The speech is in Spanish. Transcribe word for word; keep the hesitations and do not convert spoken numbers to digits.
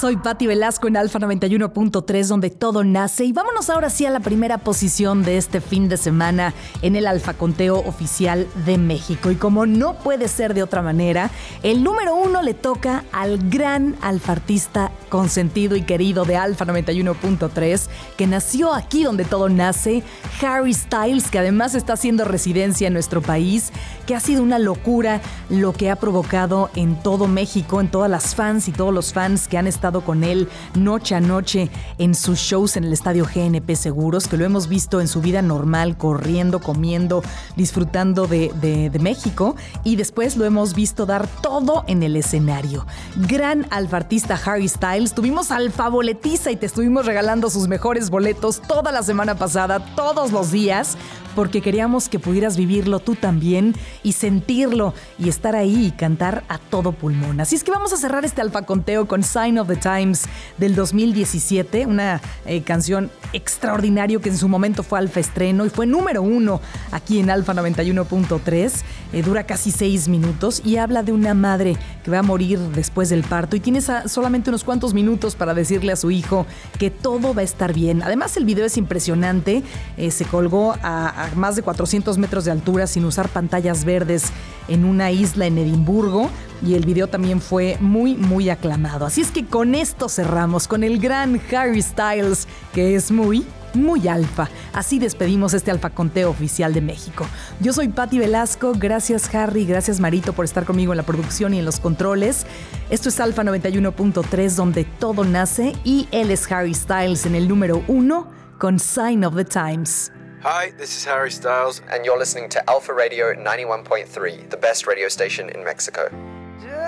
Soy Patti Velasco en Alfa noventa y uno punto tres, donde todo nace. Y vámonos ahora sí a la primera posición de este fin de semana en el Alfa Conteo Oficial de México. Y como no puede ser de otra manera, el número uno le toca al gran alfartista consentido y querido de Alfa noventa y uno punto tres, que nació aquí donde todo nace, Harry Styles, que además está haciendo residencia en nuestro país, que ha sido una locura lo que ha provocado en todo México, en todas las fans y todos los fans que han estado con él noche a noche en sus shows en el Estadio G N P Seguros, que lo hemos visto en su vida normal, corriendo, comiendo, disfrutando de, de, de México, y después lo hemos visto dar todo en el escenario. Gran alfartista Harry Styles, tuvimos Alfa Boletiza y te estuvimos regalando sus mejores boletos toda la semana pasada, todos los días, porque queríamos que pudieras vivirlo tú también y sentirlo y estar ahí y cantar a todo pulmón. Así es que vamos a cerrar este Alfa Conteo con Sign of the Times del dos mil diecisiete, una eh, canción extraordinaria que en su momento fue Alfa Estreno y fue número uno aquí en Alfa noventa y uno punto tres. Eh, dura casi seis minutos y habla de una madre que va a morir después del parto y tiene solamente unos cuantos minutos para decirle a su hijo que todo va a estar bien. Además, el video es impresionante. Eh, se colgó a, a más de cuatrocientos metros de altura sin usar pantallas verdes en una isla en Edimburgo, y el video también fue muy, muy aclamado. Así es que con esto cerramos, con el gran Harry Styles, que es muy, muy alfa. Así despedimos este Alfa Conteo Oficial de México. Yo soy Patti Velasco, gracias Harry, gracias Marito por estar conmigo en la producción y en los controles. Esto es Alfa noventa y uno punto tres, donde todo nace, y él es Harry Styles en el número uno con Sign of the Times. Hi, this is Harry Styles, and you're listening to Alpha Radio ninety-one point three, the best radio station in Mexico.